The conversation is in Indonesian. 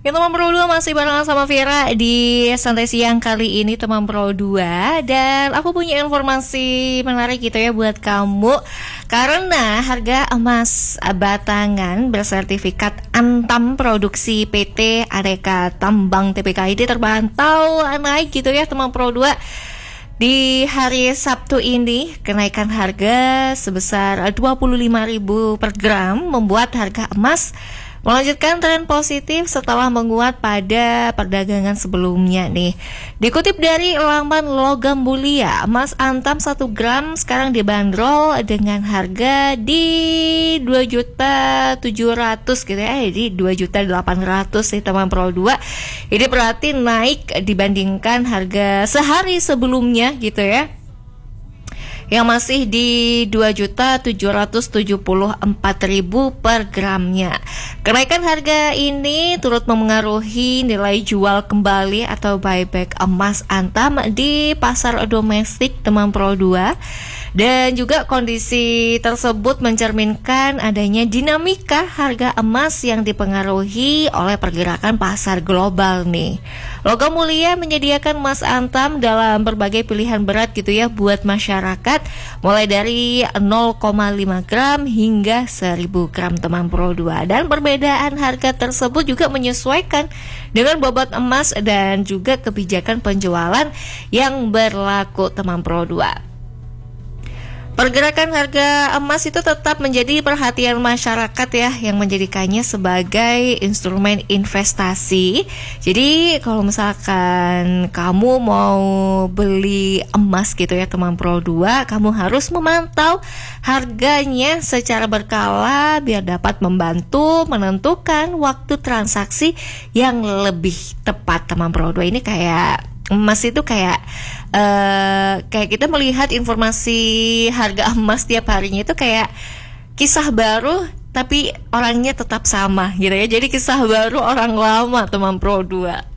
Ya teman Pro 2 masih barengan sama Vira di Santai Siang kali ini teman Pro 2. Dan aku punya informasi menarik gitu ya buat kamu. Karena harga emas batangan bersertifikat Antam produksi PT Aneka Tambang TBK terpantau naik gitu ya teman Pro 2. Di hari Sabtu ini, kenaikan harga sebesar 25.000 per gram membuat harga emas melanjutkan tren positif setelah menguat pada perdagangan sebelumnya nih. Dikutip dari laman Logam Mulia, emas Antam 1 gram sekarang dibanderol dengan harga di 2.700.000 gitu ya. Jadi 2.800.000 sih teman Pro 2. Ini berarti naik dibandingkan harga sehari sebelumnya gitu ya, yang masih di 2.774.000 per gramnya. Kenaikan harga ini turut memengaruhi nilai jual kembali atau buyback emas Antam di pasar domestik teman Pro 2. Dan juga kondisi tersebut mencerminkan adanya dinamika harga emas yang dipengaruhi oleh pergerakan pasar global nih. Logam Mulia menyediakan emas Antam dalam berbagai pilihan berat gitu ya buat masyarakat, mulai dari 0,5 gram hingga 1.000 gram teman Pro 2. Dan perbedaan harga tersebut juga menyesuaikan dengan bobot emas dan juga kebijakan penjualan yang berlaku teman Pro 2. Pergerakan harga emas itu tetap menjadi perhatian masyarakat ya, yang menjadikannya sebagai instrumen investasi. Jadi kalau misalkan kamu mau beli emas gitu ya teman Pro 2, kamu harus memantau harganya secara berkala biar dapat membantu menentukan waktu transaksi yang lebih tepat teman Pro 2. Ini kayak emas itu kayak kita melihat informasi harga emas tiap harinya itu kayak kisah baru tapi orangnya tetap sama gitu ya. Jadi kisah baru orang lama teman Pro 2.